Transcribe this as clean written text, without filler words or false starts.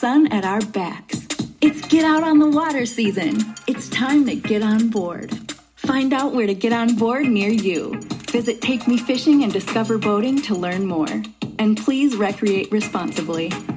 sun at our backs. It's get out on the water season. It's time to get on board. Find out where to get on board near you. Visit Take Me Fishing and Discover Boating to learn more. And please recreate responsibly.